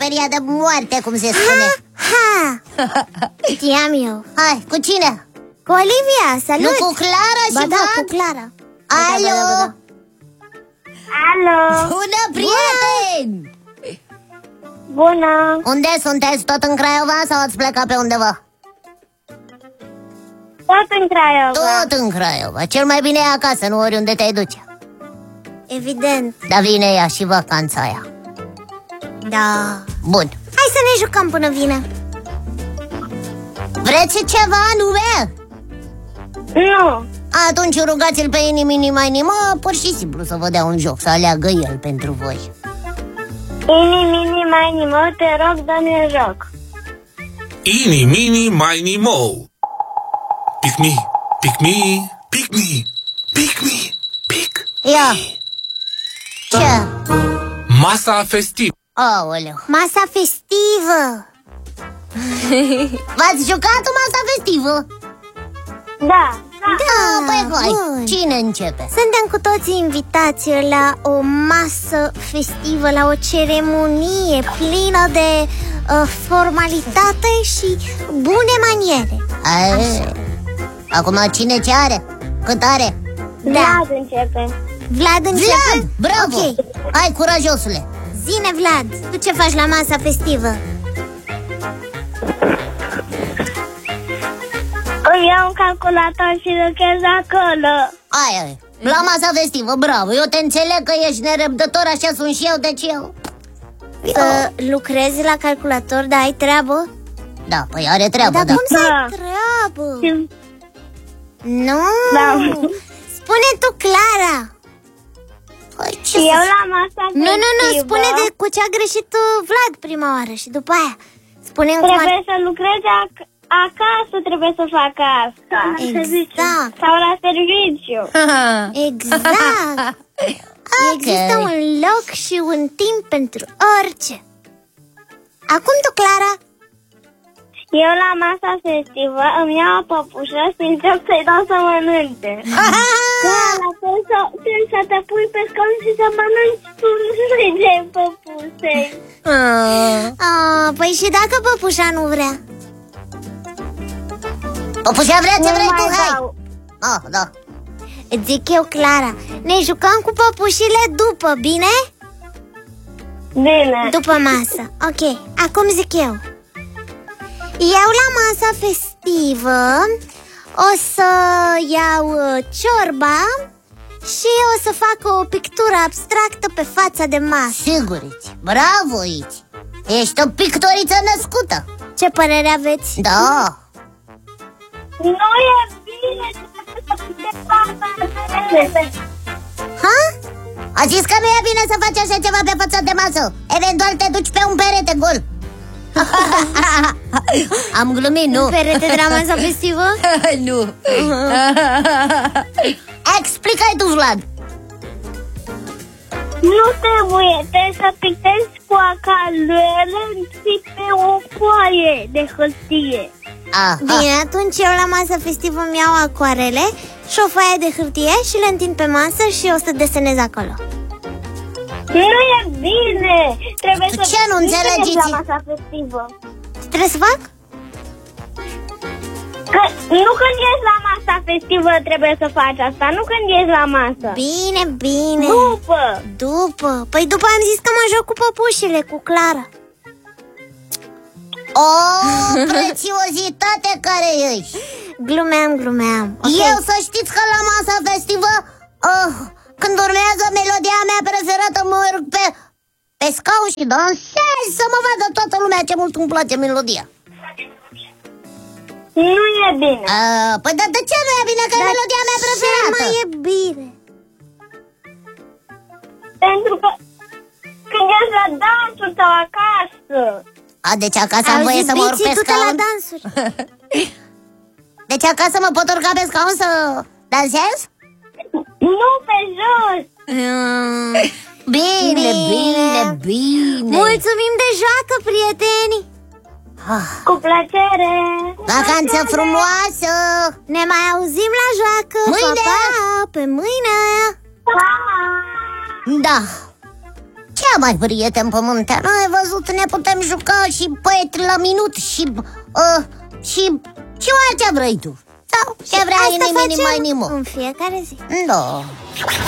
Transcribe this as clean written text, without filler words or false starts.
bucătăria de moarte, cum se spune. Știam eu. Hai, cu cine? Cu Olivia, salut. Nu, cu Clara și da, Vlad? cu Clara. Alo? Alo! Bună, prieteni! Bună! Unde sunteți? Tot în Craiova sau ați plecat pe undeva? Tot în Craiova. Tot în Craiova. Cel mai bine e acasă, nu oriunde te duce. Evident. Dar vine ea și vacanța aia. Da. Bun. Hai să ne jucăm până vine. Vreți ceva anume? Nu. Atunci rugați-l pe Inimini Mai Nimo, pur și simplu să vă dea un joc, să aleagă el pentru voi. Inimini Mai Nimo, te rog, dă-mi un joc. Inimini Mai Nimo. Pick me, pick me, pick me, pick me, pick. Ia. Ce? Masa festivă. Aoleu. Masa festivă. V-ați jucat o masă festivă? Da. Da, păi hai, bun. cine începe? Suntem cu toții invitați la o masă festivă, la o ceremonie plină de formalitate și bune maniere. Acum cine ce are? Cât are? Da. Vlad începe. Vlad începe? Vlad, bravo! Ok. Hai, curajosule! Zine, Vlad, tu ce faci la masa festivă? Îmi iau un calculator și lucrez acolo. Aia, la masa festivă, bravo! Eu te înțeleg că ești nerăbdător, așa sunt și eu, deci eu... Lucrezi la calculator, dar ai treabă? Da, păi are treabă, Dar da. cum să ai Da. treabă? Și- Nu! Da. Spune tu, Clara! Păi, ce Eu să... la masa festivă. Nu, spune de cu ce a greșit Vlad prima oară și după aia spune-mi cum Trebuie să lucrezi acasă, trebuie să fac asta. Exact. Sau la serviciu. Exact! Există un loc și un timp pentru orice. Acum tu, Clara. Eu la masa festivă îmi iau o păpușă și încep să-i dau să mănânce. Când să te pui pe scaun și să mănânci pulsele păpușei. Păi și dacă păpușa nu vrea? Păpușa vrea ce Nu vrei tu, mai hai! dau. Da. Îți zic eu, Clara, ne jucăm cu păpușile după, bine? Bine. După masă. Ok, acum zic eu. Eu la masa festivă o să iau ciorba și o să fac o pictură abstractă pe fața de masă. Siguriți, bravo aici! Ești o pictoriță născută! Ce părere aveți? Da! Nu e bine. Ha? A zis că nu e bine să faci așa ceva pe fața de masă. Eventual te duci pe un perete gol. Am glumit, nu? Perete de la masa festivă? Nu. Explică-i tu, Vlad. Nu trebuie să pictezi cu acalele și pe o foaie de hârtie. Bine, atunci eu la masa festivă îmi iau acoarele și o foaie de hârtie și le întind pe masă și o să desenez acolo. Nu e bine. Trebuie Tu să ce nu înțelegi? la masa festivă. Trebuie să fac? Nu când ești la masa festivă trebuie să faci asta. Nu când ești la masă. Bine, bine. După. Păi după am zis că mă joc cu păpușile, cu Clara. O prețiozitate care ești. Glumeam. Okay. Eu să știți că la masa festivă când urmează melodia mea preferată, mă urc pe scaun și dansez să mă vadă toată lumea ce mult îmi place melodia. Nu e bine. Păi dar de ce nu e bine, că e melodia mea preferată? Ce mai e bine? Pentru că când ești la dansuri sau acasă. Deci acasă am voie să mă urc pe du-te la scaun? dansuri. Deci acasă mă pot urca pe scaun să dansez? Nu pe jos. Bine. Mulțumim de joacă, prieteni. Cu plăcere. Vacanță frumoasă. Ne mai auzim la joacă. Mâine. Pa, pe mâine. Pa. Da. Ce Ia mai, prieten pământean, ai văzut, ne putem juca și poet la minut și orice vrei tu. Sau ce vrea Asta inimini mai facem nimo. în fiecare zi. Da.